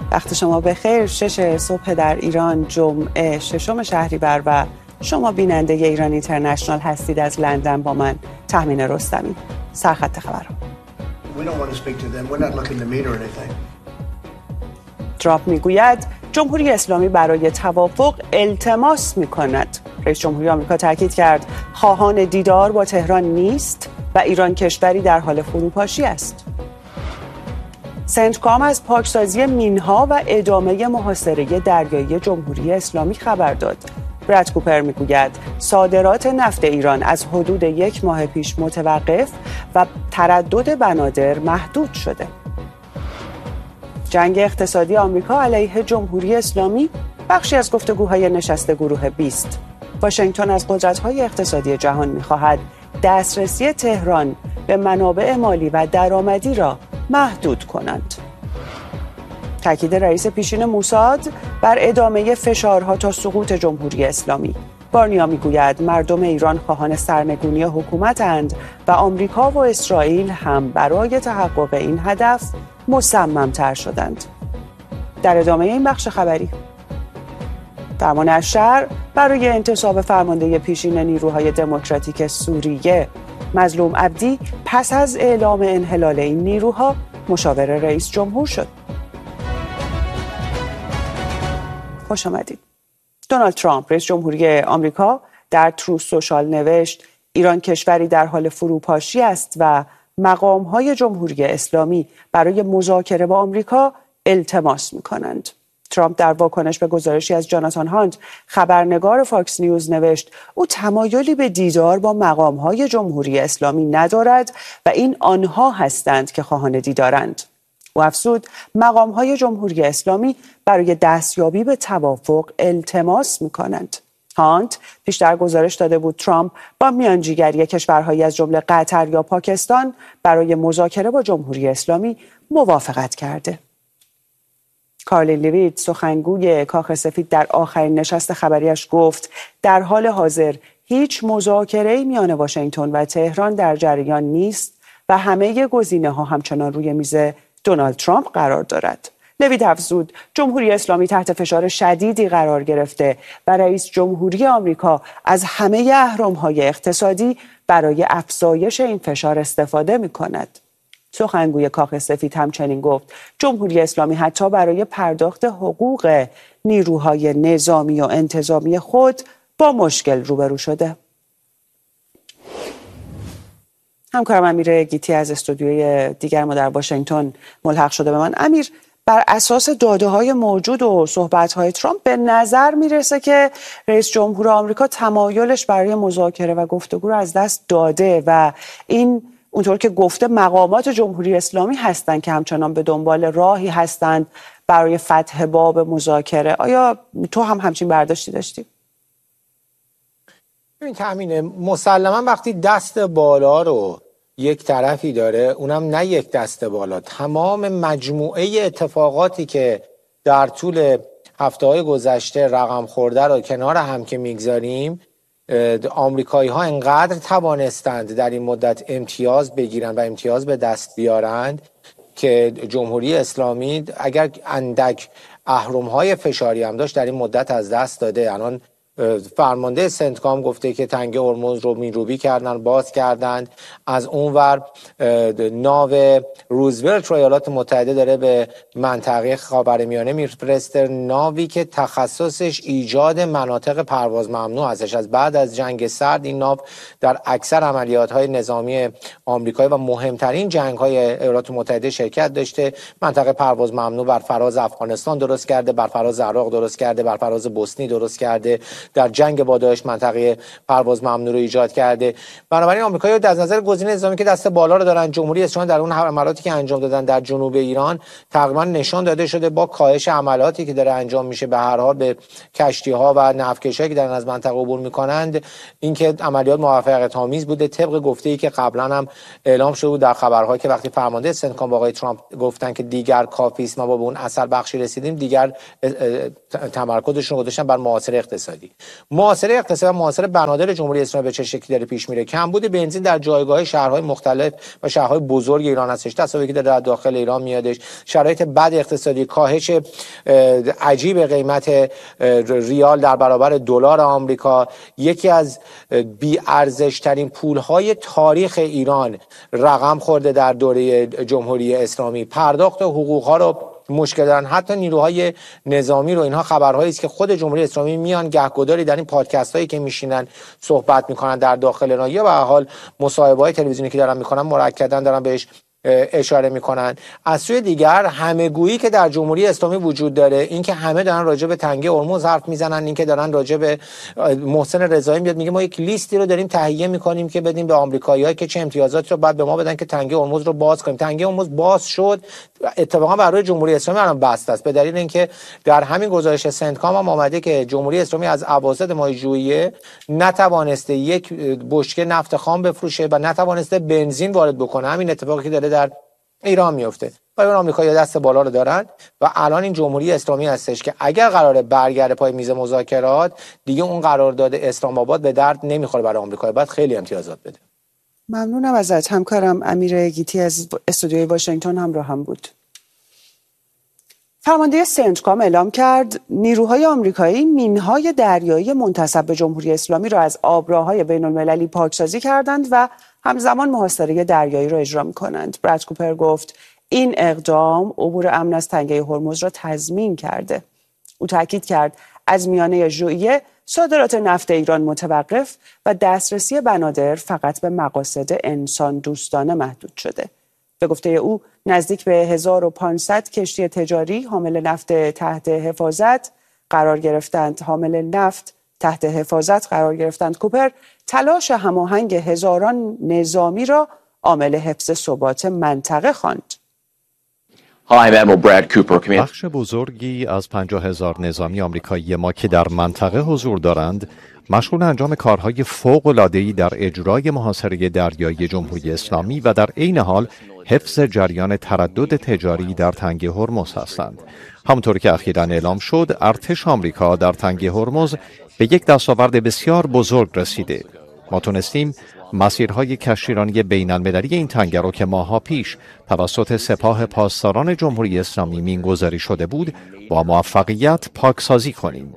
وقت شما بخیر. 6 صبح در ایران، جمعه 6 شهریور و شما بیننده ایران اینترنشنال هستید. از لندن با من تهمین رستمی. سرخط خبرها. ترامپ میگوید جمهوری اسلامی برای توافق التماس میکند. رئیس جمهوری آمریکا تاکید کرد خواهان دیدار با تهران نیست و ایران کشوری در حال فروپاشی است. سنتکام از پاکسازی مینها و ادامه محاصره دریایی جمهوری اسلامی خبر داد. براد کوپر میگوید صادرات نفت ایران از حدود 1 ماه پیش متوقف و تردد بنادر محدود شده. جنگ اقتصادی آمریکا علیه جمهوری اسلامی بخشی از گفتگوهای نشست گروه 20. واشنگتن از قدرت‌های اقتصادی جهان می‌خواهد دسترسی تهران به منابع مالی و درآمدی را محدود کنند. تاکید رئیس پیشین موساد بر ادامه فشارها تا سقوط جمهوری اسلامی. بارنیا میگوید مردم ایران خواهان سرنگونی حکومتند و آمریکا و اسرائیل هم برای تحقق این هدف مصمم‌تر شدند. در ادامه این بخش خبری، فرمان الشرع برای انتصاب فرمانده پیشین نیروهای دموکراتیک سوریه مظلوم عبدی پس از اعلام انحلال این نیروها مشاور رئیس جمهور شد. خوش آمدید. دونالد ترامپ رئیس جمهوری آمریکا در تروث سوشال نوشت ایران کشوری در حال فروپاشی است و مقام‌های جمهوری اسلامی برای مذاکره با آمریکا التماس می‌کنند. ترامپ در واکنش به گزارشی از جاناتان هانت خبرنگار فاکس نیوز نوشت او تمایلی به دیدار با مقام‌های جمهوری اسلامی ندارد و این آنها هستند که خواهان دیدارند. او افزود مقام‌های جمهوری اسلامی برای دستیابی به توافق التماس می‌کنند. هانت پیشتر گزارش داده بود ترامپ با میانجیگری کشورهایی از جمله قطر یا پاکستان برای مذاکره با جمهوری اسلامی موافقت کرده. کارلین لیویت سخنگوی کاخ سفید در آخرین نشست خبریش گفت در حال حاضر هیچ مذاکره‌ای میان واشنگتن و تهران در جریان نیست و همه گزینه‌ها همچنان روی میز دونالد ترامپ قرار دارد. لیویت افزود جمهوری اسلامی تحت فشار شدیدی قرار گرفته و رئیس جمهوری آمریکا از همه اهرم‌های اقتصادی برای افزایش این فشار استفاده می‌کند. سخنگوی کاخ سفید همچنین گفت جمهوری اسلامی حتی برای پرداخت حقوق نیروهای نظامی و انتظامی خود با مشکل روبرو شده. همکارم امیر گیتی از استودیوی دیگر ما در واشنگتن ملحق شده به من. امیر، بر اساس داده‌های موجود و صحبت‌های ترامپ به نظر میرسه که رئیس جمهور آمریکا تمایلش برای مذاکره و گفتگو رو از دست داده و این اونطور که گفته مقامات جمهوری اسلامی هستند که همچنان به دنبال راهی هستند برای فتح باب مذاکره. آیا تو هم همچین برداشتی داشتی؟ این تامینه مسلما وقتی دست بالا رو یک طرفی داره، اونم نه یک دست بالا، تمام مجموعه اتفاقاتی که در طول هفته‌های گذشته رقم خورده رو کنار هم که میگذاریم، آمریکایی ها انقدر توانستند در این مدت امتیاز بگیرند و امتیاز به دست بیارند که جمهوری اسلامی اگر اندک اهرم‌های فشاری هم داشت در این مدت از دست داده. الان فرمانده سنتکام گفته که تنگه هرمز رو میروبی کردن، باز کردند. از اونور ناو روزولت رو ایالات متحده داره به منطقه خاورمیانه میفرسته، ناوی که تخصصش ایجاد مناطق پرواز ممنوع هستش. از بعد از جنگ سرد این ناو در اکثر عملیات‌های نظامی آمریکایی و مهمترین جنگ‌های ایالات متحده شرکت داشته. منطقه پرواز ممنوع بر فراز افغانستان درست کرده، بر فراز عراق درست کرده، بر فراز بوسنی درست کرده، در جنگ با داعش منطقه پرواز ممنوع رو ایجاد کرده. بنابراین آمریکایی‌ها از نظر گزینه نظامی که دست بالا رو دارن، جمهوری اسلامی در اون حملاتی که انجام دادن در جنوب ایران تقریبا نشان داده شده با کاهش عملاتی که داره انجام میشه به هر حال به کشتی‌ها و نفتکش‌هایی که دارن از منطقه عبور میکنند، اینکه عملیات موفقیت آمیز بوده طبق گفته‌ای که قبلا هم اعلام شده بود در خبرها که وقتی فرمانده سنتکام با آقای ترامپ گفتن که دیگر کافی است ما با اون اثر بخشی رسیدیم، دیگر تمرکزشون رو گذاشتن بر محاصره اقتصادی. محاصره اقتصادی و محاصره بنادر جمهوری اسلامی به چه شکلی داره پیش میره؟ کمبود بنزین در جایگاه شهرهای مختلف و شهرهای بزرگ ایران هستش، تصاویری که در داخل ایران میادش، شرایط بد اقتصادی، کاهش عجیب قیمت ریال در برابر دلار آمریکا، یکی از بی ارزش ترین پولهای تاریخ ایران رقم خورده در دوره جمهوری اسلامی، پرداخت حقوقها رو مشکل دارن، حتی نیروهای نظامی رو. اینها خبرهایی است که خود جمهوری اسلامی میان گهگداری در این پادکست هایی که میشینن صحبت میکنن در داخل ایران یا به هر حال مصاحبه های تلویزیونی که دارن میکنن مؤکداً دارن بهش اشاره میکنن. از سوی دیگر همه‌گویی که در جمهوری اسلامی وجود داره، این که همه دارن راجع به تنگه هرمز حرف میزنن، این که دارن راجع به محسن رضایی میاد میگه ما یک لیستی رو داریم تهیه میکنیم که بدیم به آمریکایی‌ها که چه امتیازاتی رو بعد به ما بدن که تنگه هرمز رو باز کنیم. تنگه هرمز باز شد، اتفاقا برای جمهوری اسلامی الان بسته است، به دلیل اینکه در همین گزارش سنتکام هم آمده که جمهوری اسلامی از اواسط ماه ژوئیه نتوانسته یک بشکه نفت خام بفروشه و نتوانسته بنزین وارد بکنه. همین اتفاقی که داره در ایران میفته و اون آمریکایی‌ها دست بالا رو دارن و الان این جمهوری اسلامی هستش که اگر قراره برگرده پای میز مذاکرات، دیگه اون قرارداد اسلام آباد به درد نمیخوره برای آمریکا، بعد خیلی امتیازات بده. ممنونم ازت. همکارم امیر گیتی از استودیوی واشنگتن همراه هم بود. فرمانده سنتکام اعلام کرد نیروهای آمریکایی مینهای دریایی منتسب به جمهوری اسلامی را از آبراهای بین‌المللی پاکسازی کردند و همزمان محاصره دریایی را اجرا می‌کنند. براد کوپر گفت این اقدام عبور امن از تنگه هرمز را تضمین کرده. او تاکید کرد از میانه ژوئیه صادرات نفت ایران متوقف و دسترسی بنادر فقط به مقاصد انسان دوستانه محدود شده. به گفته او نزدیک به 1500 کشتی تجاری حامل نفت تحت حفاظت قرار گرفتند. کوپر تلاش هماهنگ هزاران نظامی را عامل حفظ ثبات منطقه خواند. بخش بزرگی از 50,000 نظامی آمریکایی ما که در منطقه حضور دارند مشغول انجام کارهای فوق‌العاده‌ای در اجرای محاصره دریایی جمهوری اسلامی و در عین حال حفظ جریان تردد تجاری در تنگه هرمز هستند. همونطور که اخیراً اعلام شد، ارتش آمریکا در تنگه هرمز به یک دستاورد بسیار بزرگ رسیده. ما تونستیم مسیرهای کشتیرانی بین‌المللی این تنگه رو که ماه‌ها پیش توسط سپاه پاسداران جمهوری اسلامی مینگذاری شده بود با موفقیت پاکسازی کنیم.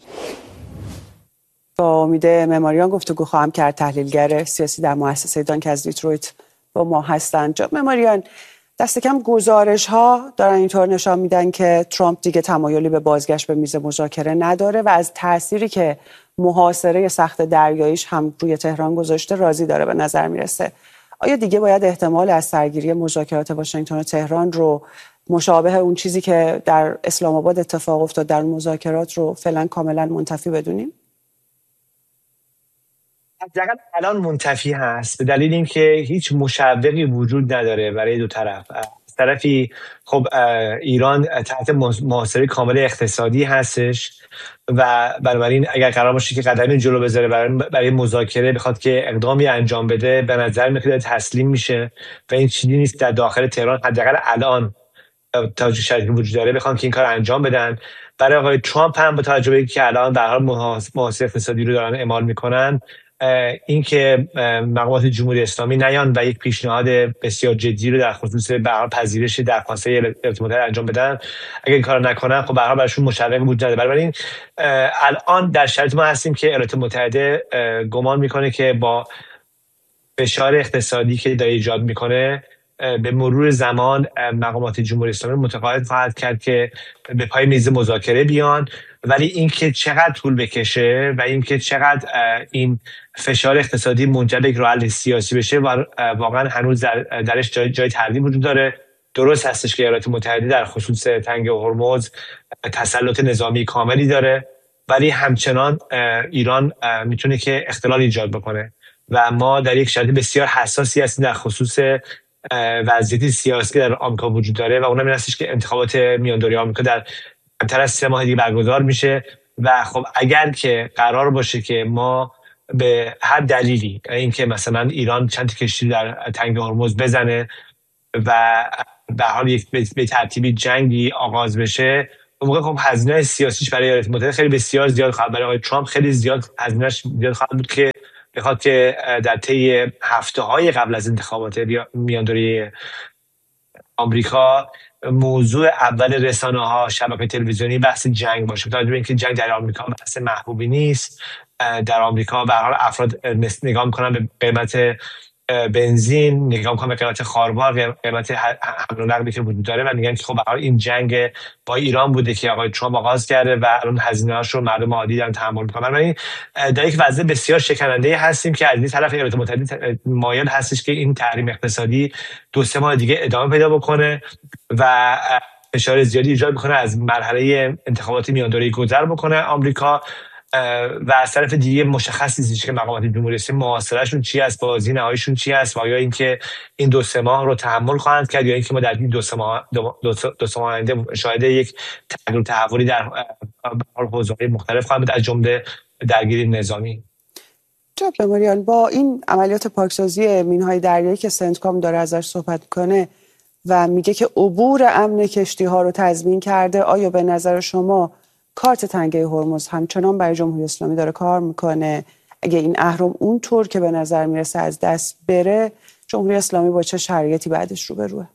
با امید معماریان گفتگو خواهم کرد. تحلیلگر سیاسی در مؤسسه دانک از دیترویت با ما هستند. جناب معماریان، دست کم گزارش ها دارن اینطور نشان میدن که ترامپ دیگه تمایلی به بازگشت به میز مذاکره نداره و از تأثیری که محاصره سخت دریاییش هم روی تهران گذاشته راضی داره به نظر میرسه. آیا دیگه باید احتمال از سرگیری مذاکرات واشنگتن و تهران رو مشابه اون چیزی که در اسلام آباد اتفاق افتاد در مذاکرات رو فعلا کاملا منتفی بدونیم؟ حداقل الان منتفی هست، به دلیل اینکه هیچ مشوقی وجود نداره برای دو طرف. از طرفی خب ایران تحت محاصره کامل اقتصادی هستش و بنابراین اگر قرار باشه که قدمی جلو بذاره برای مذاکره، بخواد که اقدامی انجام بده، به نظر میاد تسلیم میشه و این چیزی نیست در داخل تهران حداقل الان توجه شرایطی وجود داره بخوان که این کار انجام بدن. برای آقای ترامپ هم با توجه به اینکه الان به هر حال محاصره اقتصادی رو دارن اعمال میکنن، این که مقامات جمهوری اسلامی نیان و یک پیشنهاد بسیار جدی رو در خصوص به هر حال پذیرش درخواست ایالات متحده انجام بدن، اگه این کارو نکنن خب به هر حال براشون مشوق وجود نداره. بنابراین الان در شرایط ما هستیم که ایالات متحده گمان میکنه که با فشار اقتصادی که داره ایجاد میکنه به مرور زمان مقامات جمهوری اسلامی متقاعد خواهد کرد که به پای میز مذاکره بیان، ولی اینکه چقدر طول بکشه و اینکه چقدر این فشار اقتصادی منجر به یک راه حل سیاسی بشه واقعا هنوز درش جای تردید وجود داره. درست هستش که ایالات متحده در خصوص تنگه هرمز تسلط نظامی کاملی داره، ولی همچنان ایران میتونه که اختلال ایجاد بکنه و ما در یک شرایط بسیار حساسی هستیم در خصوص وضعیت سیاسی در آمریکا وجود داره و اونم این هستش که انتخابات میاندوری آمریکا در کمتر از 3 ماه دیگه برگزار میشه و خب اگر که قرار باشه که ما به هر دلیلی، اینکه مثلا ایران چند کشتی در تنگه هرمز بزنه و به حال یک به ترتیبی جنگی آغاز بشه، اون موقع خب هزینه سیاسیش برای ایالات متحده خیلی بسیار زیاد خواهد، برای آقای ترامپ خیلی زیاد هزینه‌اش زیاد خواهد بود که بخواد که در طی هفته‌های قبل از انتخابات میاندوری آمریکا موضوع اول رسانه‌ها، شبکه تلویزیونی بحث جنگ باشه. تا اینکه جنگ در آمریکا بحث محبوبی نیست. در آمریکا به هر حال افراد نگاه می‌کنن به قیمت بنزین، نگاه می‌کنن به قیمت خاربار، قیمت حمل و نقلی که وجود داره و میگن که خب به هر حال این جنگ با ایران بوده که آقای ترامپ آغاز کرده و الان هزینه‌هاش رو مردم عادی دارن تحمل می‌کنن. یعنی در یک وضع بسیار شکننده هستیم که از این طرف ایالات متحده مایل هستش که این تحریم اقتصادی 2-3 ماه دیگه ادامه پیدا بکنه و فشار زیادی ایجاد بکنه، از مرحله انتخابات میاندوره‌ای گذر بکنه آمریکا و از طرف دیگه مشخص نیست که مقامات جمهوری اسلامی محاصرهشون چی است، بازی نهاییشون چی است، و آیا اینکه این 2-3 ماه رو تحمل خواهند کرد یا اینکه ما در این 2-3 ماه آینده شاهد یک تغییر تحولی در حوزه‌های مختلف خواهند بود، از جمله درگیری نظامی. جناب مموریان، با این عملیات پاکسازی مین‌های دریایی که سنتکام داره ازش صحبت کنه و میگه که عبور امن کشتی‌ها رو تضمین کرده، آیا به نظر شما کارت تنگه هرمز همچنان برای جمهوری اسلامی داره کار میکنه؟ اگه این اهرم اونطور که به نظر میرسه از دست بره، جمهوری اسلامی با چه شرایطی بعدش روبروه؟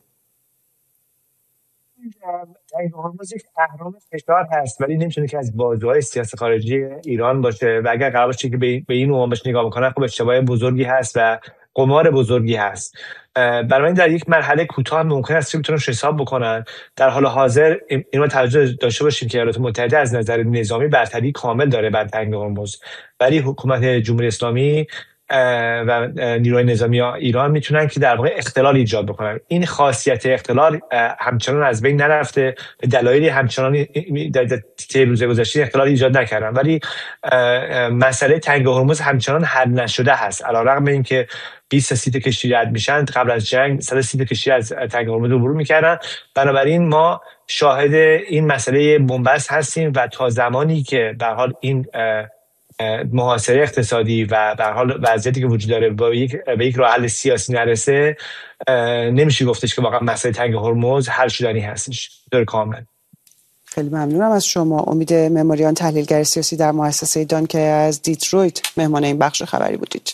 تنگه هرمز یک اهرم فشار هست، ولی نمیتونه که از بازوهای سیاست خارجی ایران باشه و اگر قرار باشه که به این عنوان بهش نگاه بکنن، خب اشتباه بزرگی هست و قمار بزرگی هست. برای این در یک مرحله کوتاه ممکن است که بتونن حساب بکنن. در حال حاضر اینو توجه داشته باشیم که ایالات متحده از نظر نظامی برتری کامل داره بر تنگه هرمز، ولی حکومت جمهوری اسلامی و نیروی نظامی ایران میتونن که در واقع اختلال ایجاد بکنن. این خاصیت اختلال همچنان از بین نرفته، به دلایلی همچنان در طی روز گذشته اختلال ایجاد نکردن، ولی مسئله تنگه هرمز همچنان حل نشده هست. علیرغم اینکه 20 سیت کشتی رد میشن، قبل از جنگ 100 سیت کشتی از تنگه هرمز عبور میکردن. بنابراین ما شاهد این مسئله بنبست هستیم و تا زمانی که به هر حال این محاصره اقتصادی و به هر حال وضعیتی که وجود داره به یک راه حل سیاسی نرسه، نمیشه گفتش که واقعا مسئله تنگه هرمز حل شدنی هستش در کامل. خیلی ممنونم از شما. امید مموریان، تحلیلگر سیاسی در مؤسسه دان که از دیترویت مهمان این بخش خبری بودید.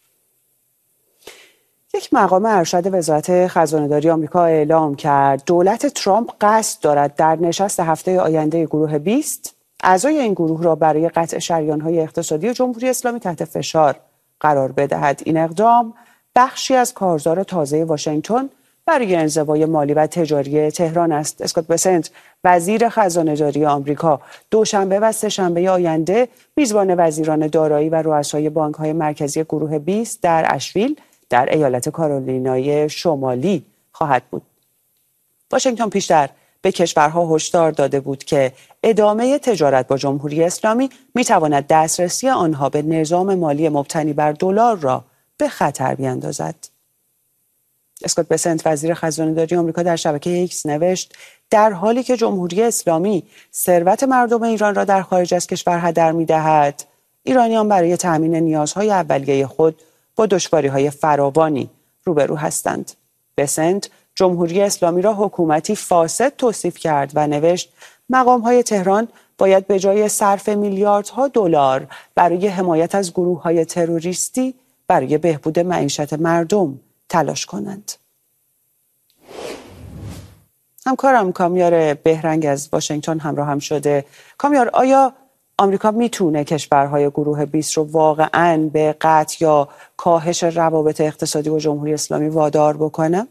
یک مقام ارشد وزارت خزانه‌داری آمریکا اعلام کرد دولت ترامپ قصد دارد در نشست هفته آینده گروه 20 اعضای این گروه را برای قطع شریان‌های اقتصادی جمهوری اسلامی تحت فشار قرار بدهد. این اقدام بخشی از کارزار تازه واشنگتن برای انزوای مالی و تجاری تهران است. اسکات بسنت، وزیر خزانه‌داری آمریکا، دوشنبه و سه‌شنبه آینده میزبان وزیران دارایی و رؤسای بانک‌های مرکزی گروه 20 در اشویل در ایالت کارولینای شمالی خواهد بود. واشنگتن پیشتر به کشورها هشدار داده بود که ادامه تجارت با جمهوری اسلامی میتواند دسترسی آنها به نظام مالی مبتنی بر دلار را به خطر بیاندازد. اسکات بسنت، وزیر خزانه‌داری آمریکا، در شبکه ایکس نوشت در حالی که جمهوری اسلامی ثروت مردم ایران را در خارج از کشور هدر می‌دهد، ایرانیان برای تأمین نیازهای اولیه خود با دشواری‌های فراوانی روبرو هستند. بسنت جمهوری اسلامی را حکومتی فاسد توصیف کرد و نوشت مقام‌های تهران باید به جای صرف میلیاردها دلار برای حمایت از گروه‌های تروریستی برای بهبود معیشت مردم تلاش کنند. همکارم کامیار بهرنگ از واشنگتن همراه هم شده. کامیار، آیا آمریکا میتونه کشورهای گروه 20 رو واقعاً به قطع یا کاهش روابط اقتصادی با جمهوری اسلامی وادار بکنه؟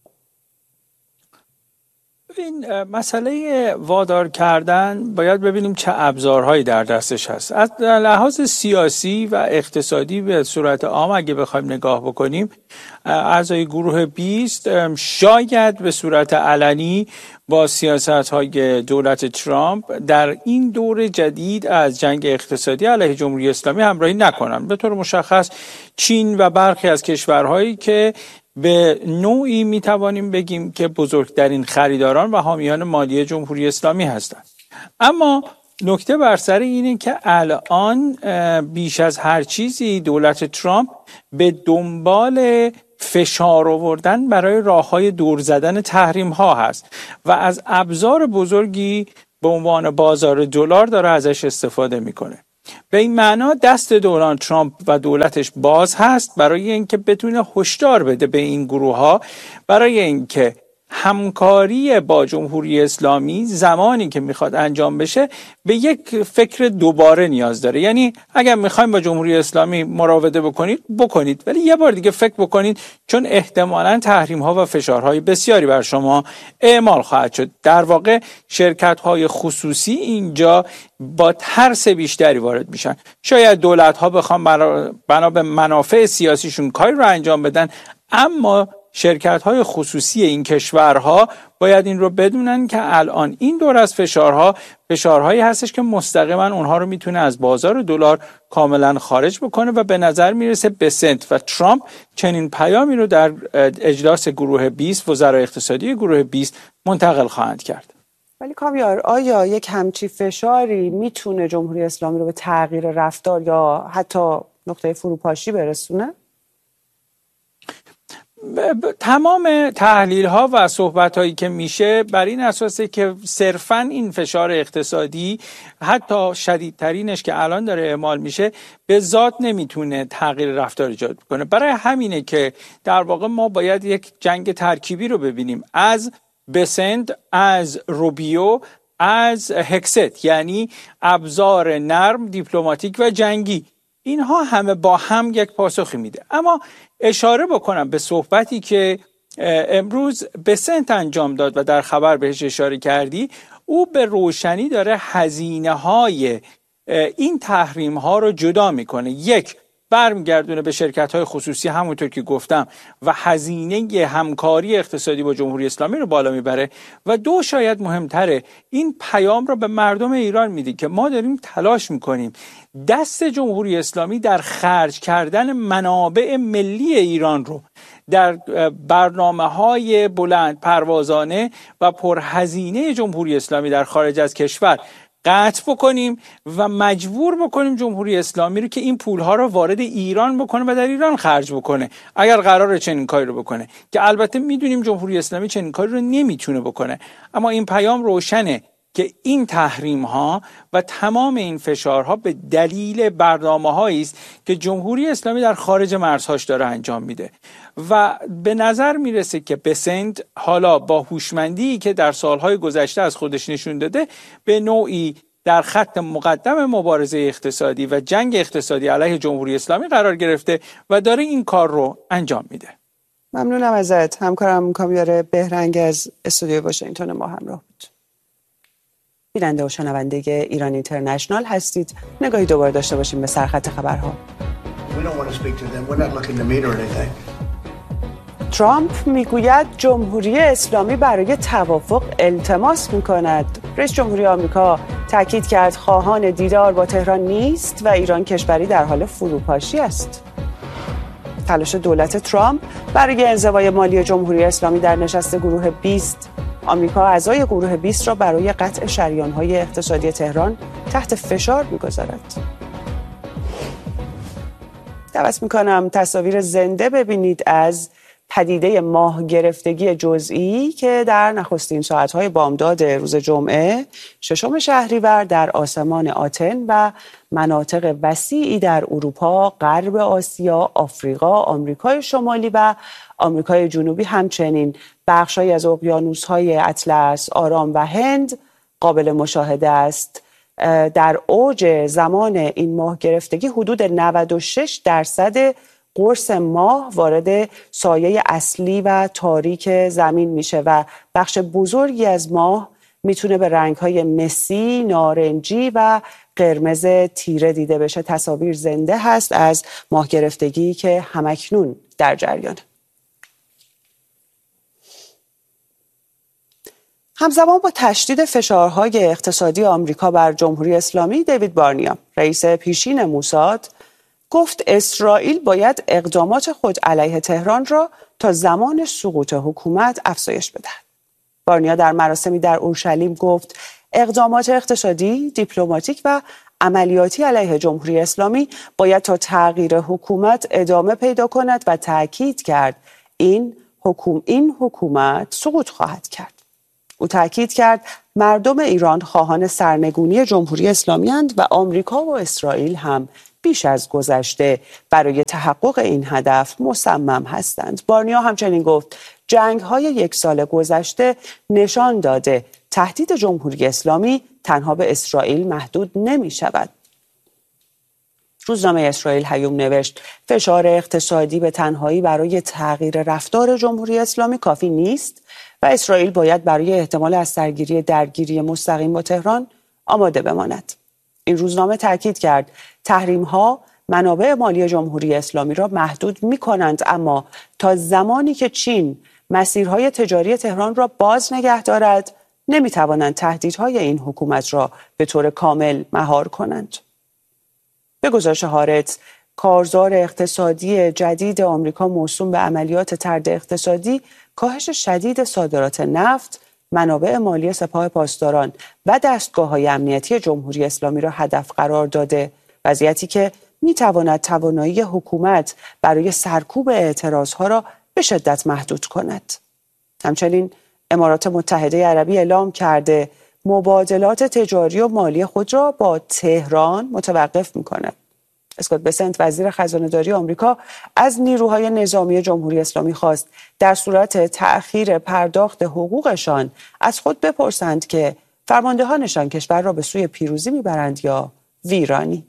این مسئله وادار کردن باید ببینیم چه ابزارهایی در دستش هست. از لحاظ سیاسی و اقتصادی به صورت عام اگه بخوایم نگاه بکنیم، اعضای گروه 20 شاید به صورت علنی با سیاست‌های دولت ترامپ در این دور جدید از جنگ اقتصادی علیه جمهوری اسلامی همراهی نکنند. به طور مشخص چین و برخی از کشورهایی که به نوعی میتوانیم بگیم که بزرگترین خریداران و حامیان مالی جمهوری اسلامی هستند. اما نکته بر سر اینه که الان بیش از هر چیزی دولت ترامپ به دنبال فشار آوردن برای راه‌های دور زدن تحریم ها هست و از ابزار بزرگی به عنوان بازار دلار داره ازش استفاده میکنه. به این معنا دست دونالد ترامپ و دولتش باز هست برای اینکه بتونه هشدار بده به این گروه ها، برای اینکه همکاری با جمهوری اسلامی زمانی که میخواد انجام بشه به یک فکر دوباره نیاز داره. یعنی اگر میخوایم با جمهوری اسلامی مراوده بکنید، ولی یه بار دیگه فکر بکنید، چون احتمالاً تحریم ها و فشارهای بسیاری بر شما اعمال خواهد شد. در واقع شرکت های خصوصی اینجا با ترس بیشتری وارد میشن. شاید دولت ها بخوان بنا به منافع سیاسیشون کاری رو انجام بدن، اما شرکت‌های خصوصی این کشورها باید این رو بدونن که الان این دور از فشارهایی هستش که مستقیما اونها رو میتونه از بازار دلار کاملا خارج بکنه و به نظر میرسه بسنت و ترامپ چنین پیامی رو در اجلاس گروه 20 وزرای اقتصادی گروه 20 منتقل خواهند کرد. ولی کامیار، آیا یک همچی فشاری میتونه جمهوری اسلامی رو به تغییر رفتار یا حتی نقطه فروپاشی برسونه؟ تمام تحلیل ها و صحبت هایی که میشه بر این اساسه که صرفاً این فشار اقتصادی حتی شدیدترینش که الان داره اعمال میشه به ذات نمیتونه تغییر رفتار ایجاد کنه. برای همینه که در واقع ما باید یک جنگ ترکیبی رو ببینیم از بسنت، از روبیو، از هکست، یعنی ابزار نرم، دیپلماتیک و جنگی. اینها همه با هم یک پاسخی میده. اما اشاره بکنم به صحبتی که امروز بسنت انجام داد و در خبر بهش اشاره کردی. او به روشنی داره هزینه های این تحریم ها رو جدا میکنه. یک، برمیگردونه به شرکت های خصوصی همونطور که گفتم و هزینه همکاری اقتصادی با جمهوری اسلامی رو بالا میبره. و دو، شاید مهمتره، این پیام رو به مردم ایران میده که ما داریم تلاش میکنیم دست جمهوری اسلامی در خرج کردن منابع ملی ایران رو در برنامه‌های بلند پروازانه و پرهزینه جمهوری اسلامی در خارج از کشور قطع بکنیم و مجبور بکنیم جمهوری اسلامی رو که این پولها رو وارد ایران بکنه و در ایران خرج بکنه اگر قراره چنین کاری رو بکنه، که البته میدونیم جمهوری اسلامی چنین کاری رو نمیتونه بکنه. اما این پیام روشنه که این تحریم ها و تمام این فشارها به دلیل برنامه‌هایی است که جمهوری اسلامی در خارج مرزهاش داره انجام میده. و به نظر میرسه که بسنت حالا با هوشمندی که در سالهای گذشته از خودش نشون داده به نوعی در خط مقدم مبارزه اقتصادی و جنگ اقتصادی علیه جمهوری اسلامی قرار گرفته و داره این کار رو انجام میده. ممنونم ازت. همکارم کامیار بهرنگ از استودیو واشنگتن ما همراه بود. بیننده و شنونده ایران اینترنشنال هستید. نگاهی دوباره داشته باشیم به سرخط خبرها. ترامپ میگوید جمهوری اسلامی برای توافق التماس میکند. رئیس جمهوری آمریکا تاکید کرد خواهان دیدار با تهران نیست و ایران کشوری در حال فروپاشی است. تلاش دولت ترامپ برای انزوای مالی جمهوری اسلامی در نشست گروه 20. آمریکا اعضای گروه 20 را برای قطع شریان‌های اقتصادی تهران تحت فشار می‌گذارد. دعوت می‌کنم تصاویر زنده ببینید از پدیده ماه گرفتگی جزئی که در نخستین ساعت‌های بامداد روز جمعه 6 شهریور در آسمان آتن و مناطق وسیعی در اروپا، غرب آسیا، آفریقا، آمریکای شمالی و آمریکای جنوبی، همچنین بخش‌هایی از اقیانوس‌های اطلس، آرام و هند قابل مشاهده است. در اوج زمان این ماه گرفتگی حدود 96% قرص ماه وارد سایه اصلی و تاریک زمین میشه و بخش بزرگی از ماه میتونه به رنگ‌های مسی، نارنجی و قرمز تیره دیده بشه. تصاویر زنده هست از ماه گرفتگی که همکنون در جریانه. همزمان با تشدید فشارهای اقتصادی آمریکا بر جمهوری اسلامی، دیوید بارنیا، رئیس پیشین موساد، گفت اسرائیل باید اقدامات خود علیه تهران را تا زمان سقوط حکومت افزایش بدهد. بارنیا در مراسمی در اورشلیم گفت اقدامات اقتصادی، دیپلماتیک و عملیاتی علیه جمهوری اسلامی باید تا تغییر حکومت ادامه پیدا کند و تأکید کرد این حکومت سقوط خواهد کرد. او تاکید کرد مردم ایران خواهان سرنگونی جمهوری اسلامی اند و آمریکا و اسرائیل هم بیش از گذشته برای تحقق این هدف مصمم هستند. بارنیا همچنین گفت جنگ‌های 1 سال گذشته نشان داده تهدید جمهوری اسلامی تنها به اسرائیل محدود نمی شود. روزنامه اسرائیل هیوم نوشت فشار اقتصادی به تنهایی برای تغییر رفتار جمهوری اسلامی کافی نیست و اسرائیل باید برای احتمال از درگیری مستقیم با تهران آماده بماند. این روزنامه تاکید کرد تحریم‌ها منابع مالی جمهوری اسلامی را محدود می‌کنند، اما تا زمانی که چین مسیرهای تجاری تهران را باز نگه دارد نمی‌توانند تهدیدهای این حکومت را به طور کامل مهار کنند. به گزارش هارتز، کارزار اقتصادی جدید آمریکا موسوم به عملیات طرد اقتصادی، کاهش شدید صادرات نفت، منابع مالی سپاه پاسداران و دستگاه‌های امنیتی جمهوری اسلامی را هدف قرار داده، وضعیتی که می‌تواند توانایی حکومت برای سرکوب اعتراضها را به شدت محدود کند. همچنین امارات متحده عربی اعلام کرده مبادلات تجاری و مالی خود را با تهران متوقف می‌کند. اسکات بسنت وزیر خزانه‌داری آمریکا از نیروهای نظامی جمهوری اسلامی خواست در صورت تأخیر پرداخت حقوقشان از خود بپرسند که فرماندهانشان کشور را به سوی پیروزی میبرند یا ویرانی.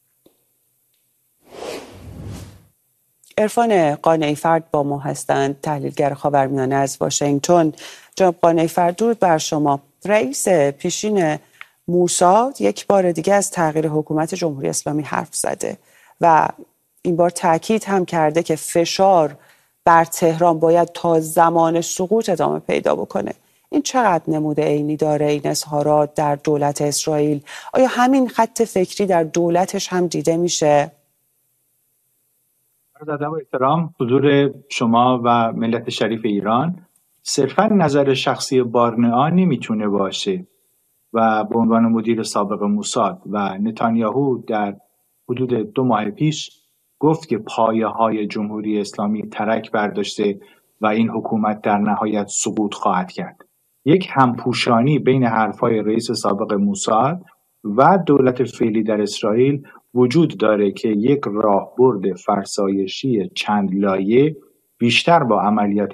عرفان قانعی فرد با ما هستند، تحلیلگر خاورمیانه از واشنگتن. جناب قانعی فرد، درود بر شما. رئیس پیشین موساد یک بار دیگه از تغییر حکومت جمهوری اسلامی حرف زده و این بار تاکید هم کرده که فشار بر تهران باید تا زمان سقوط ادامه پیدا بکنه. این چقدر نمود عینی داره این اظهارات در دولت اسرائیل؟ آیا همین خط فکری در دولتش هم دیده میشه؟ عرض ادب و احترام حضور شما و ملت شریف ایران. صرفا نظر شخصی بارنیا نمیتونه باشه و به عنوان مدیر سابق موساد و نتانیاهو در حدود 2 ماه پیش گفت که پایه‌های جمهوری اسلامی ترک برداشته و این حکومت در نهایت سقوط خواهد کرد. یک همپوشانی بین حرفای رئیس سابق موساد و دولت فعلی در اسرائیل وجود داره که یک راهبرد فرسایشی چند لایه بیشتر با عملیات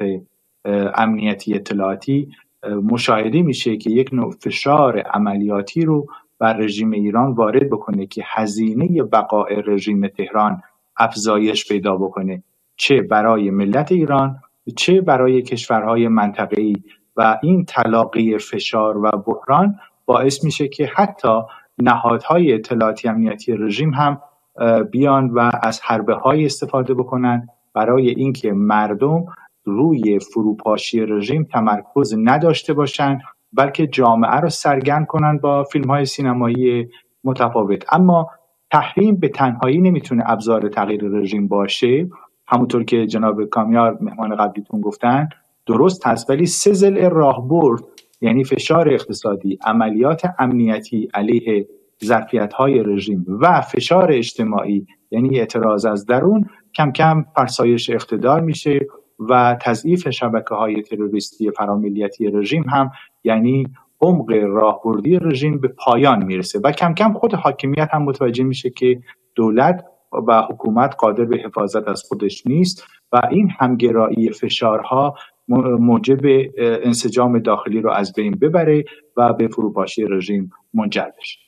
امنیتی اطلاعاتی مشاهده میشه که یک نوع فشار عملیاتی رو بر رژیم ایران وارد بکنه که هزینه بقای رژیم تهران افزایش پیدا بکنه، چه برای ملت ایران چه برای کشورهای منطقه‌ای، و این تلاقی فشار و بحران باعث میشه که حتی نهادهای اطلاعاتی امنیتی رژیم هم بیان و از حربه‌های استفاده بکنن برای اینکه مردم روی فروپاشی رژیم تمرکز نداشته باشن، بلکه جامعه رو سرگرم کنن با فیلم‌های سینمایی متفاوت. اما تحریم به تنهایی نمیتونه ابزار تغییر رژیم باشه. همونطور که جناب کامیار مهمان قبلیتون گفتن درست هست، ولی 3 ضلع راهبرد، یعنی فشار اقتصادی، عملیات امنیتی علیه ظرفیت‌های رژیم و فشار اجتماعی یعنی اعتراض از درون، کم کم فرسایش اقتدار میشه و تضعیف شبکه‌های تروریستی فراملیتی رژیم هم یعنی عمق راهبردی رژیم به پایان میرسه و کم کم خود حاکمیت هم متوجه میشه که دولت و حکومت قادر به حفاظت از خودش نیست و این همگرایی فشارها موجب انسجام داخلی رو از بین ببره و به فروپاشی رژیم منجر بشه.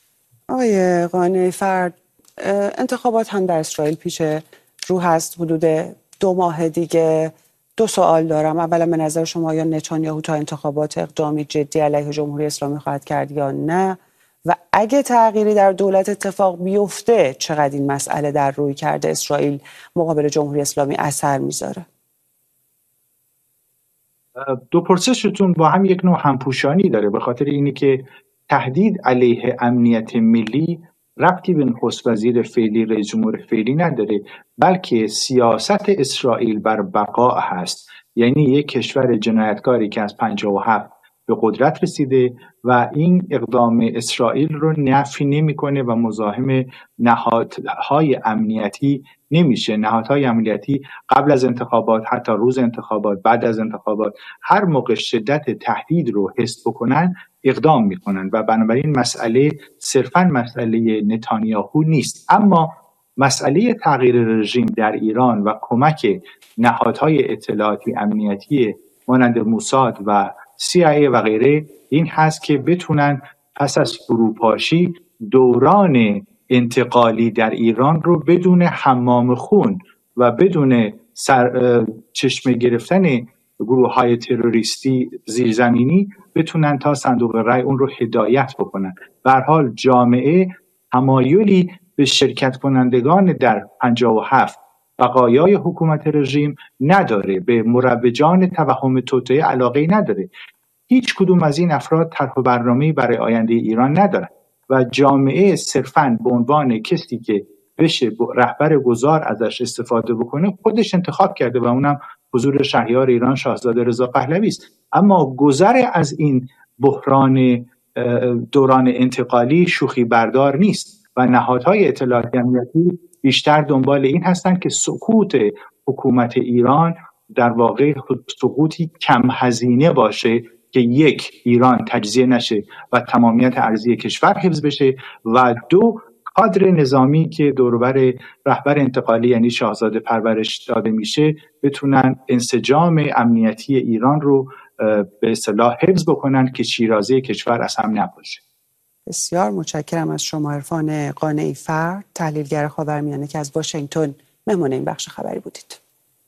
آقای قانعی فرد، انتخابات هم در اسرائیل پیش رو هست، حدود 2 ماه دیگه. 2 سوال دارم. اولا به نظر شما یا نتانیاهو تا انتخابات اقدامی جدی علیه جمهوری اسلامی خواهد کرد یا نه؟ و اگه تغییری در دولت اتفاق بیفته چقدر این مسئله در روی کرده اسرائیل مقابل جمهوری اسلامی اثر میذاره؟ 2 پرسشتون با هم یک نوع همپوشانی داره، به خاطر اینی که تهدید علیه امنیت ملی ربطی به نخست وزیر فعلی رئیس جمهور فعلی نداره، بلکه سیاست اسرائیل بر بقا هست. یعنی یک کشور جنایتکاری که از 57 به قدرت رسیده و این اقدام اسرائیل رو نفی نمیکنه و مزاحم نهادهای امنیتی نمیشه. نهادهای امنیتی قبل از انتخابات، حتی روز انتخابات، بعد از انتخابات، هر موقع شدت تهدید رو حس بکنن اقدام میکنن و بنابراین مسئله صرفاً مسئله نتانیاهو نیست. اما مسئله تغییر رژیم در ایران و کمک نهادهای اطلاعاتی امنیتی مانند موساد و CIA و غیره این هست که بتونن پس از فروپاشی دوران انتقالی در ایران رو بدون حمام خون و بدون چشم گرفتن گروه‌های تروریستی زیرزمینی بتونن تا صندوق رای اون رو هدایت بکنن. به هر حال جامعه تمایلی به شرکت کنندگان در 57 بقایای حکومت رژیم نداره، به مروجان توهم توطئه علاقه نداره. هیچ کدوم از این افراد طرح و برنامه‌ای برای آینده ایران ندارن و جامعه صرفاً به عنوان کسی که بشه رهبر گذار ازش استفاده بکنه خودش انتخاب کرده و اونم حضور شهریار ایران شاهزاده رضا پهلوی است. اما گذر از این بحران دوران انتقالی شوخی بردار نیست و نهادهای اطلاعاتی امنیتی بیشتر دنبال این هستند که سقوط حکومت ایران در واقع سقوطی کم هزینه باشه که یک، ایران تجزیه نشه و تمامیت ارضی کشور حفظ بشه و دو، کادر نظامی که دوربر رهبر انتقالی یعنی شاهزاده پرورش داده میشه بتونن انسجام امنیتی ایران رو به اصطلاح حفظ بکنن که شیرازه کشور از هم نباشه. بسیار متشکرم از شما عرفان قانعی فرد، تحلیلگر خاورمیانه که از واشنگتن مهمان این بخش خبری بودید.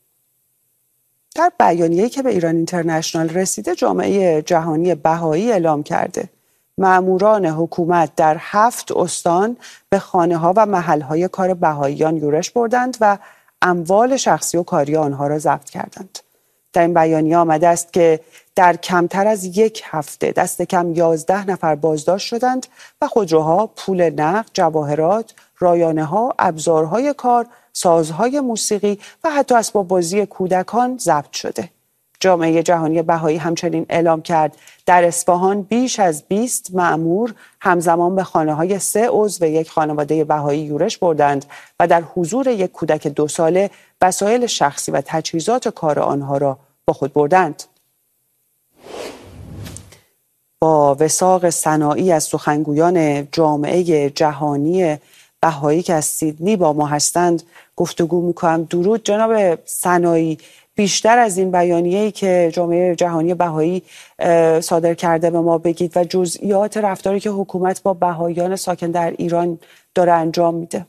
در بیانیه‌ای که به ایران اینترنشنال رسیده، جامعه جهانی بهایی اعلام کرده مأموران حکومت در 7 استان به خانه‌ها و محل‌های کار بهاییان یورش بردند و اموال شخصی و کاری آنها را ضبط کردند. در این بیانیه آمده است که در کمتر از 1 هفته دست کم 11 نفر بازداشت شدند و خودروها، پول نقد، جواهرات، رایانه‌ها، ابزارهای کار، سازهای موسیقی و حتی اسباب بازی کودکان ضبط شده. جامعه جهانی بهایی همچنین اعلام کرد در اصفهان بیش از 20 مأمور همزمان به خانه‌های 3 عضو یک خانواده بهایی یورش بردند و در حضور یک کودک 2 ساله وسایل شخصی و تجهیزات کار آنها را با خود بردند. با وثاق سنایی از سخنگویان جامعه جهانی بهایی که از سیدنی با ما هستند گفتگو می‌کنم. درود جناب سنایی، بیشتر از این بیانیه‌ای که جامعه جهانی بهایی صادر کرده به ما بگید و جزئیات رفتاری که حکومت با بهاییان ساکن در ایران داره انجام میده.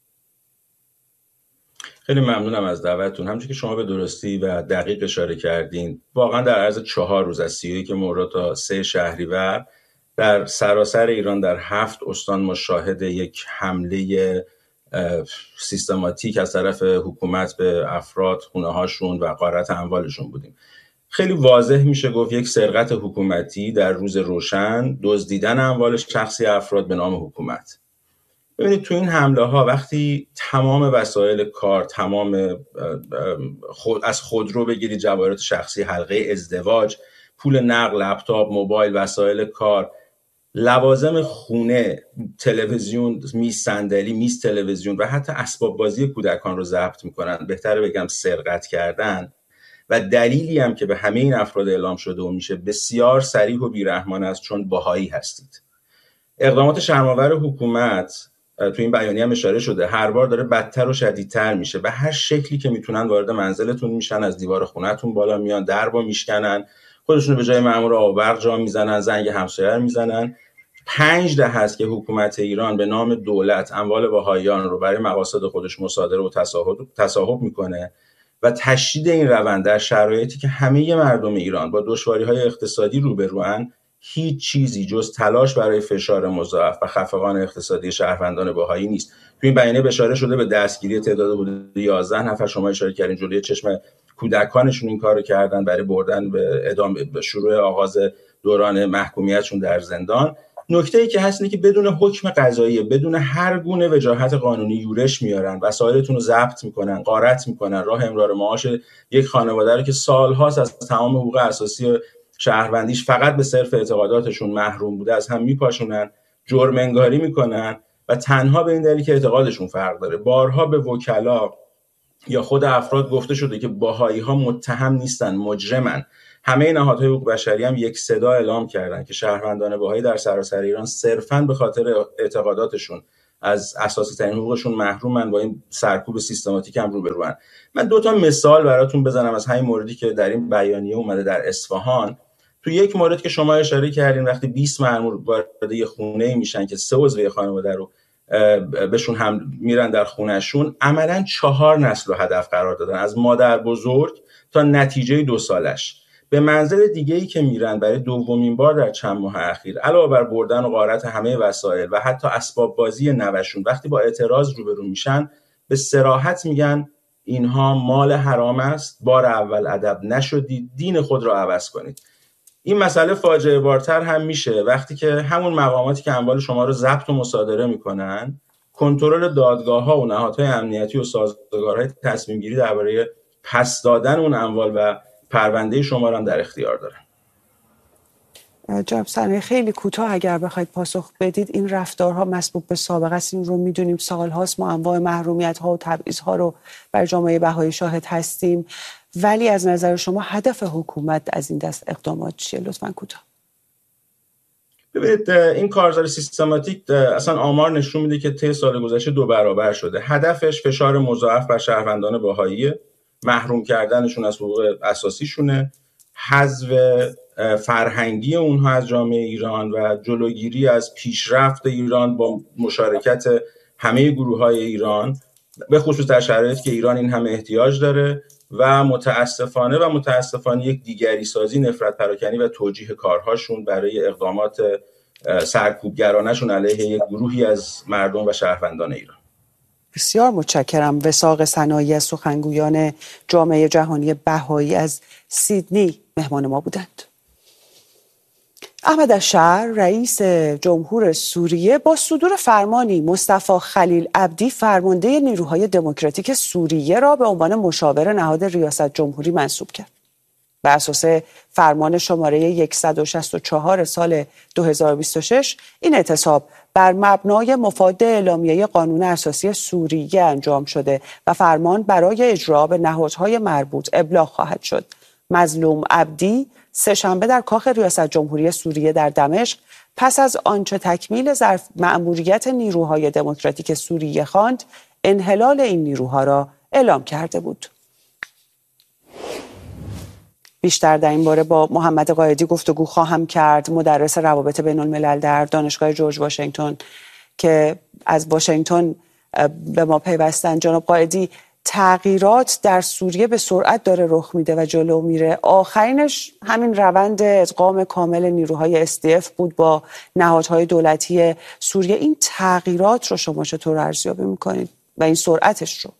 خیلی ممنونم از دعوتتون. همونجوری که شما به درستی و دقیق اشاره کردین، واقعا در عرض 4 روز از 31 مرداد تا 3 شهریور در سراسر ایران در 7 استان مشاهد یک حمله سیستماتیک از طرف حکومت به افراد، خونه‌هاشون و غارت اموالشون بودیم. خیلی واضح میشه گفت یک سرقت حکومتی در روز روشن، دزدیدن اموال شخصی افراد به نام حکومت. ببینید تو این حمله ها وقتی تمام وسایل کار، تمام از خودرو بگیرید، جواهرات شخصی، حلقه ازدواج، پول نقد، لپتاپ، موبایل، وسایل کار، لوازم خونه، تلویزیون، میز صندلی، میز تلویزیون و حتی اسباب بازی کودکان رو ضبط میکنن، بهتره بگم سرقت کردن. و دلیلی هم که به همه این افراد اعلام شده و میشه بسیار صریح و بیرحمانه است، چون بهایی هستید. اقدامات شرم‌آور حکومت تو این بیانیه هم اشاره شده هر بار داره بدتر و شدیدتر میشه و هر شکلی که میتونن وارد منزلتون میشن، از دیوار خونه‌تون بالا میان، دربو میشکنن، خودشون به جای مأمور آبرق جا میزنن، زنگ همسایه میزنن. 5 دهه است که حکومت ایران به نام دولت اموال بهاییان رو برای مقاصد خودش مصادره و تصاحب میکنه و تشدید این روند در شرایطی که همه مردم ایران با دشواری‌های اقتصادی روبروان، هیچ چیزی جز تلاش برای فشار مضاعف و خفقان اقتصادی شهروندان بهایی نیست. تو این بیانیه اشاره شده به دستگیری تعداد حدود 11 نفر، شما اشاره کردین جلوی چشم کودکانشون این کارو کردن برای بردن به شروع آغاز دوران محکومیتشون در زندان. نکته‌ای که هست اینه که بدون حکم قضایی، بدون هر گونه وجاهت قانونی یورش میارن، وسایلتون رو ضبط میکنن، غارت میکنن، راه امرار معاش یک خانواده رو که سالهاست از تمام حقوق اساسی شهروندیش فقط به صرف اعتقاداتشون محروم بوده از هم میپاشونن، جرم انگاری میکنن و تنها به این دلیل که اعتقادشون فرق داره. بارها به وکلا یا خود افراد گفته شده که بهایی ها متهم نیستن، مجرمن. همه نهادهای حقوق بشری هم یک صدا اعلام کردن که شهروندان بهایی در سراسر ایران صرفاً به خاطر اعتقاداتشون از اساسی ترین حقوقشون محرومن، با این سرکوب سیستماتیک هم روبروان. من 2 مثال براتون بزنم از همین موردی که در این بیانیه اومده در اصفهان. تو یک مورد که شما اشاره کردین، وقتی 20 مأمور وارد یه خونه میشن که 3 عضو خانواده رو بهشون هم میرن در خونهشون، عملاً 4 نسل رو هدف قرار دادن، از مادر بزرگ تا نتیجه 2 سالش. به منزل دیگه‌ای که میرن برای دومین بار در چند ماه اخیر، علاوه بر بردن و غارت همه وسایل و حتی اسباب بازی نوشون، وقتی با اعتراض روبرو میشن به صراحت میگن اینها مال حرام است، بار اول ادب نشدید، دین خود را عوض کنید. این مسئله فاجعه بارتر هم میشه وقتی که همون مقاماتی که اموال شما رو ضبط و مصادره میکنن، کنترل دادگاه‌ها و نهادهای امنیتی و سازگارهای تصمیم گیری درباره پس دادن اون اموال و پرونده شما را در اختیار دارن. جناب صنایع، خیلی کوتاه اگر بخواید پاسخ بدید، این رفتارها مسبوق به سابقه است، این رو میدونیم، سالهاست ما انواع محرومیت‌ها و تبعیض‌ها رو بر جامعه بهایی شاهد هستیم، ولی از نظر شما هدف حکومت از این دست اقدامات چیه؟ لطفاً کوتاه. ببینید، این کارزار سیستماتیک اصلا آمار نشون میده که طی سال گذشته 2 برابر شده. هدفش فشار مضاعف بر شهروندان بهایی، محروم کردنشون از حقوق اساسیشونه، حذف فرهنگی اونها از جامعه ایران و جلوگیری از پیشرفت ایران با مشارکت همه گروه‌های ایران، به خصوص در شرایطی که ایران این همه احتیاج داره و متاسفانه یک دیگری سازی، نفرت پراکنی و توجیه کارهاشون برای اقدامات سرکوبگرانشون علیه یک گروهی از مردم و شهروندان ایران. بسیار متشکرم. وثاق صنایع، سخنگویان جامعه جهانی بهایی از سیدنی مهمان ما بودند. احمد الشهر رئیس جمهور سوریه با صدور فرمانی مصطفی خلیل عبدی فرمانده نیروهای دموکراتیک سوریه را به عنوان مشاور نهاد ریاست جمهوری منصوب کرد. بر اساس فرمان شماره 164 سال 2026 این اعتصاب بر مبنای مفاد اعلامیه قانون اساسی سوریه انجام شده و فرمان برای اجرا به نهادهای مربوط ابلاغ خواهد شد. مظلوم عبدی سه‌شنبه در کاخ ریاست جمهوری سوریه در دمشق پس از آنچه تکمیل مأموریت نیروهای دموکراتیک سوریه خواند، انحلال این نیروها را اعلام کرده بود. بیشتر در این باره با محمد قائدی گفتگو خواهم کرد، مدرس روابط بین الملل در دانشگاه جورج واشنگتن که از واشنگتن به ما پیوستن. جناب قائدی، تغییرات در سوریه به سرعت داره رخ میده و جلو میره. آخرینش همین روند ادغام کامل نیروهای SDF بود با نهادهای دولتی سوریه. این تغییرات رو شما چطور ارزیابی میکنید و این سرعتش رو؟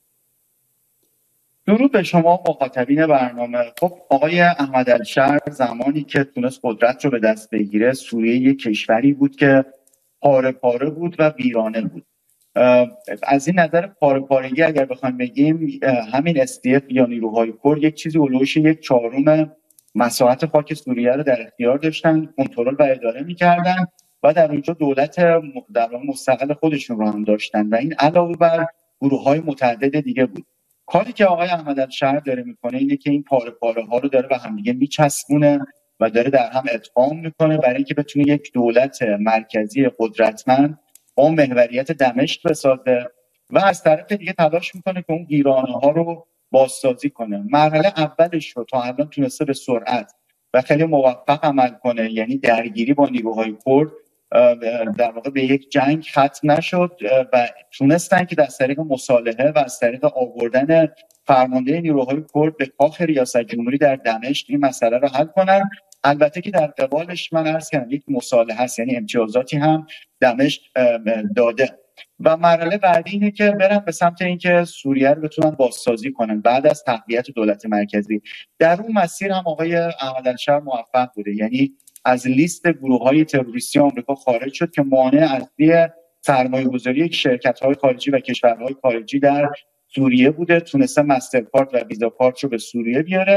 درود به شما مخاطبین برنامه. خب آقای احمد الشهر زمانی که تونست قدرت رو به دست بگیره، سوریه یک کشوری بود که پاره پاره بود و ویرانه بود. از این نظر پاره پارگی اگر بخوایم بگیم، همین SDF یا نیروهای کرد یک چیزی اولوش 1/4 مساحت خاک سوریه رو در اختیار داشتن، کنترل و اداره می‌کردن و در اونجا دولت در مستقل خودشون رو هم داشتن و این علاوه بر گروه‌های متعدد دیگه بود. کاری که آقای احمد الشهر داره میکنه اینه که این پاره پاره ها رو داره به هم دیگه میچسبونه و داره در هم ادغام میکنه برای اینکه بتونه یک دولت مرکزی قدرتمند با محوریت دمشق بسازه و از طرف دیگه تلاش میکنه که اون ویرانه ها رو بازسازی کنه. مرحله اولش رو تا الان تونسته به سرعت و خیلی موفق عمل کنه، یعنی درگیری با نیروهای کرد در واقع به یک جنگ ختم نشد و تونستن که از طریق مصالحه و از طریق آوردن فرمانده نیروهای کرد به کاخ ریاست جمهوری در دمشق این مسئله رو حل کنن. البته که در قبالش من عرض کردم یک مصالحه است، یعنی امتیازاتی هم دمشق داده و مرحله بعدی اینه که برن به سمت اینکه سوریه رو بتونن بازسازی کنن بعد از تقویت دولت مرکزی. در اون مسیر هم آقای احمد الشهر موفق بوده، یعنی از لیست گروه‌های تروریستی آمریکا خارج شد که مانع اصلی سرمایه‌گذاری شرکت‌های خارجی و کشورهای خارجی در سوریه بوده. تونسته مسترکارت و ویزا کارت رو به سوریه بیاره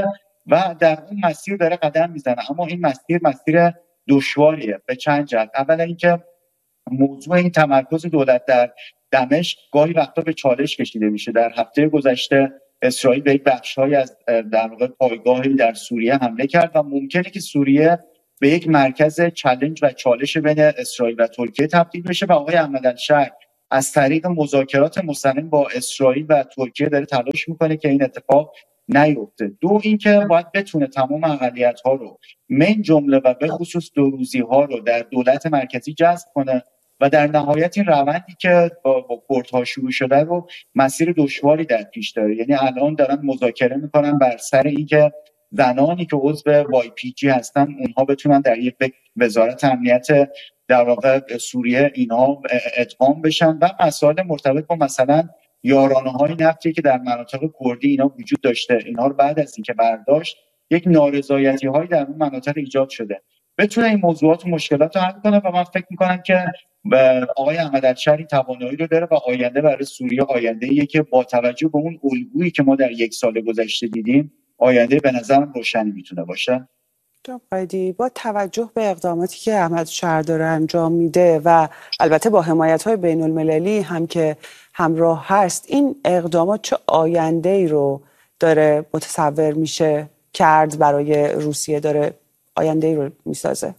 و در اون مسیر داره قدم میزنه. اما این مسیر دشواریه به چند جهت. اولا اینکه موضوع این تمرکز دولت در دمشق گاهی وقتا به چالش کشیده میشه. در هفته گذشته اسرائیل به یک بخش‌هایی از در واقع پایگاهی در سوریه حمله کرد و ممکنه که سوریه به یک مرکز چالش و چالش بین اسرائیل و ترکیه تبدیل بشه و آقای احمد الشیخ از طریق مذاکرات مستقیم با اسرائیل و ترکیه داره تلاش میکنه که این اتفاق نیفته. دو اینکه باید بتونه تمام اقلیت‌ها رو من جمله و به خصوص دوروزی‌ها رو در دولت مرکزی جذب کنه و در نهایت این روندی که با کردها شروع شده رو مسیر دشواری در پیش داره. یعنی الان دارن مذاکره میکنن بر سر اینکه زنانی که عضو YPG هستن اونها بتونن در یک وزارت امنیت در واقع سوریه اینها ادغام بشن و مسائل مرتبط با مثلا یارانه‌های نفتی که در مناطق کردی اینا وجود داشته، اینها رو بعد از اینکه برداشت یک نارضایتی‌هایی در اون مناطق ایجاد شده بتونه این موضوعات و مشکلات رو حل کنه. و من فکر می‌کنم که آقای احمد الشیخ توانایی رو داره و آینده برای سوریه آینده‌ایه که با توجه به اون الگویی که ما در یک سال گذشته دیدیم آینده به نظرم روشنی میتونه باشه. قایدی با توجه به اقداماتی که احمد شهر داره انجام میده و البته با حمایت‌های بین‌المللی هم که همراه هست، این اقدامات چه آینده‌ای رو داره متصور میشه کرد برای روسیه، داره آینده‌ای رو میسازه؟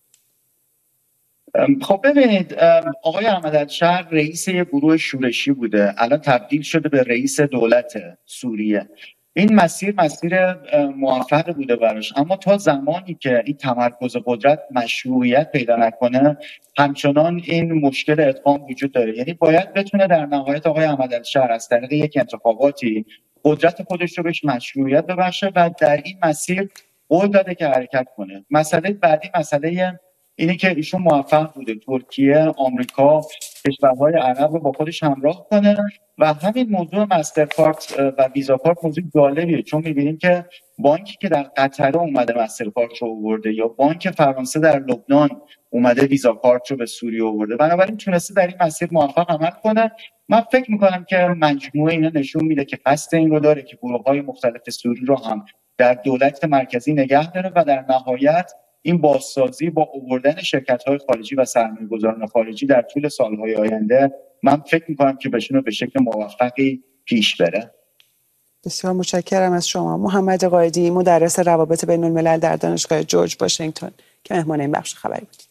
خب ببینید، آقای احمد الشیخ رئیس یک گروه شورشی بوده، الان تبدیل شده به رئیس دولت سوریه. این مسیر موفق بوده براش، اما تا زمانی که این تمرکز قدرت مشروعیت پیدا نکنه همچنان این مشکل ادغام وجود داره. یعنی باید بتونه در نهایت آقای احمد الشیخ از طریق یک انتخاباتی قدرت خودش رو بهش مشروعیت ببخشه و در این مسیر قول داده که حرکت کنه. مسئله بعدی مسئله اینه که ایشون موفق بوده ترکیه، آمریکا، کشورهای عرب رو با خودش همراه کنه و همین موضوع مسترکارت و ویزا کارت موضوع جالبیه، چون می‌بینیم که بانکی که در قطر اومده مسترکارت رو آورده یا بانک فرانسه در لبنان اومده ویزا کارت رو به سوریه آورده، بنابراین تونسته در این مسیر موفق عمل کنه. من فکر می‌کنم که مجموعه اینا نشون میده که قصد این رو داره که گروه‌های مختلف سوری رو هم در دولت مرکزی نگه داره و در نهایت این بازسازی با آوردن شرکت‌های خارجی و سرمایه‌گذاران خارجی در طول سال‌های آینده من فکر می‌کنم که بهشون به شکل موفقی پیش بره. بسیار متشکرم از شما محمد قایدی، مدرس روابط بین‌الملل در دانشگاه جورج واشنگتن که مهمان این بخش خبری بودید.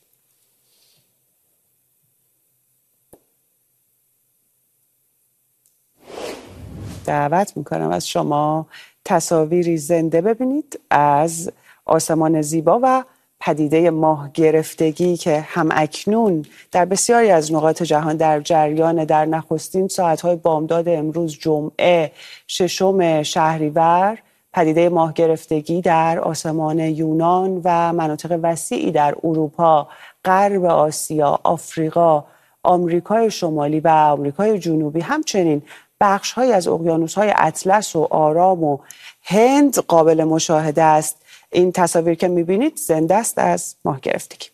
دعوت می‌کنم از شما تصاویری زنده ببینید از آسمان زیبا و پدیده ماه گرفتگی که هم اکنون در بسیاری از نقاط جهان در جریان. در نخستین ساعت‌های بامداد امروز جمعه 6 شهریور پدیده ماه گرفتگی در آسمان یونان و مناطق وسیعی در اروپا، غرب آسیا، آفریقا، آمریکای شمالی و آمریکای جنوبی، همچنین بخش‌های از اقیانوس‌های اطلس و آرام و هند قابل مشاهده است. این تصاویر که می‌بینید زنده است از ماه گرفتگی.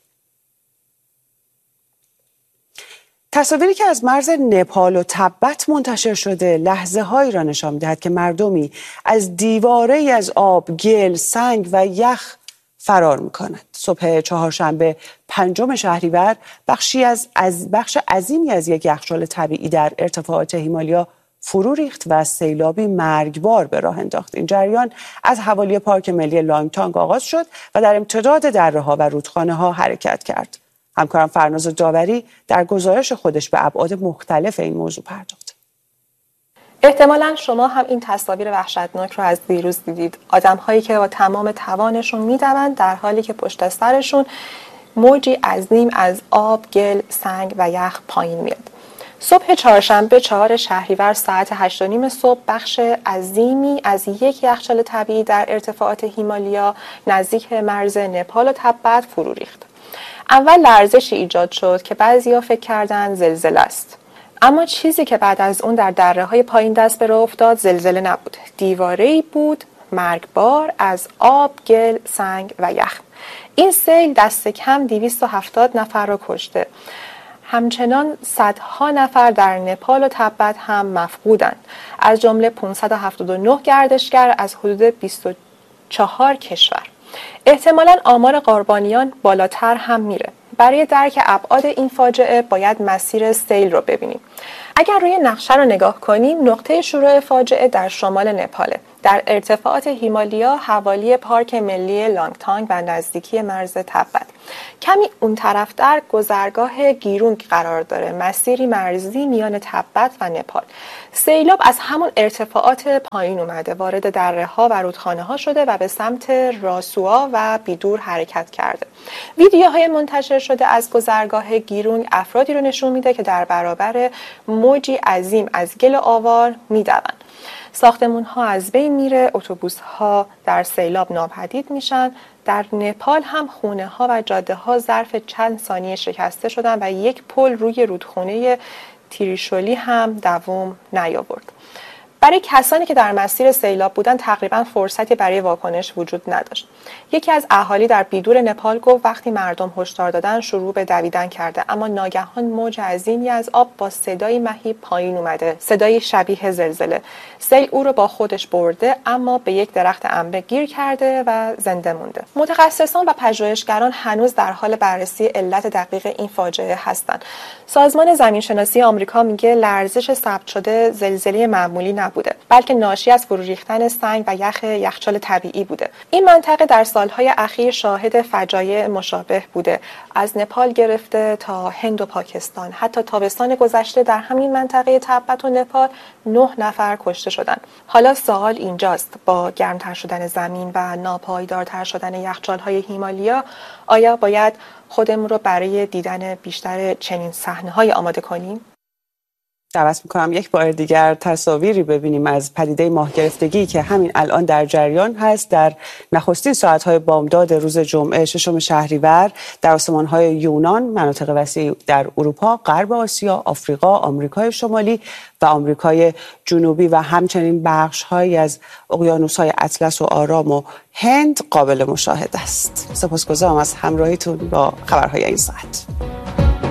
تصاویری که از مرز نپال و تبت منتشر شده لحظه‌هایی را نشان می‌دهد که مردمی از دیواره‌ای از آب، گل، سنگ و یخ فرار می‌کنند. صبح چهارشنبه 5 شهریور بخش عظیمی از یک یخچال طبیعی در ارتفاعات هیمالیا فرو ریخت و سیلابی مرگبار به راه انداخت. این جریان از حوالی پارک ملی لانگتانگ آغاز شد و در امتداد دره‌ها و رودخانه‌ها حرکت کرد. همکارم فرناز داوری در گزارش خودش به ابعاد مختلف این موضوع پرداخت. احتمالاً شما هم این تصاویر وحشتناک رو از دیروز دیدید. آدم‌هایی که با تمام توانشون می‌دوند در حالی که پشت سرشون موجی عظیم از آب، گل، سنگ و یخ پایین میاد. صبح چهارشنبه 4 شهریور ساعت 8:30 صبح بخش عظیمی از یک یخچال طبیعی در ارتفاعات هیمالیا نزدیک مرز نپال و تبت فرو ریخت. اول لرزشی ایجاد شد که بعضیا فکر کردند زلزله است. اما چیزی که بعد از اون در دره‌های پایین دست به راه افتاد زلزله نبود. دیواره‌ای بود مرگبار از آب، گل، سنگ و یخ. این سیل دست کم 270 نفر را کشته. همچنان صدها نفر در نپال و تبت هم مفقودند، از جمله 579 گردشگر از حدود 4 کشور. احتمالاً آمار قربانیان بالاتر هم میره. برای درک ابعاد این فاجعه باید مسیر سیل رو ببینیم. اگر روی نقشه رو نگاه کنیم، نقطه شروع فاجعه در شمال نپاله، در ارتفاعات هیمالیا حوالی پارک ملی لانگتانگ و نزدیکی مرز تبت. کمی اون طرف در گذرگاه گیرونگ قرار داره، مسیری مرزی میان تبت و نپال. سیلاب از همون ارتفاعات پایین اومده، وارد دره‌ها و رودخانه‌ها شده و به سمت راسوآ و بیدور حرکت کرده. ویدیوهای منتشر شده از گذرگاه گیرونگ افرادی رو نشون میده که در برابر موجی عظیم از گل آوار میدوند. ساختمان‌ها از بین میره، اتوبوس‌ها در سیلاب ناپدید میشن. در نپال هم خونه‌ها و جاده‌ها ظرف چند ثانیه شکسته شدن و یک پل روی رودخونه تریشولی هم دوام نیاورد. برای کسانی که در مسیر سیلاب بودن تقریبا فرصتی برای واکنش وجود نداشت. یکی از اهالی در بیدور نپال گفت وقتی مردم هشدار دادن شروع به دویدن کرده، اما ناگهان موج عظیمی از آب با صدای مهیب پایین اومده، صدای شبیه زلزله. سیل او رو با خودش برده، اما به یک درخت انبه گیر کرده و زنده مونده. متخصصان و پژوهشگران هنوز در حال بررسی علت دقیق این فاجعه هستند. سازمان زمینشناسی آمریکا میگه لرزش ثبت شده زلزله معمولی بوده، بلکه ناشی از فرو ریختن سنگ و یخچال طبیعی بوده. این منطقه در سالهای اخیر شاهد فجایع مشابه بوده، از نپال گرفته تا هند و پاکستان. حتی تابستان گذشته در همین منطقه تبت و نپال 9 نفر کشته شدند. حالا سوال اینجاست، با گرمتر شدن زمین و ناپایدارتر شدن یخچال‌های هیمالیا، آیا باید خودمون رو برای دیدن بیشتر چنین صحنه‌های آماده کنیم؟ دعوت میکنم یک بار دیگر تصاویری ببینیم از پدیده ماه گرفتگی که همین الان در جریان هست. در نخستین ساعت‌های بامداد روز جمعه 6 شهریور در آسمان‌های یونان، مناطق وسیعی در اروپا، غرب آسیا، آفریقا، آمریکای شمالی و آمریکای جنوبی و همچنین بخش‌هایی از اقیانوس‌های اطلس و آرام و هند قابل مشاهده است. سپاسگزارم از همراهیتون با خبرهای این ساعت.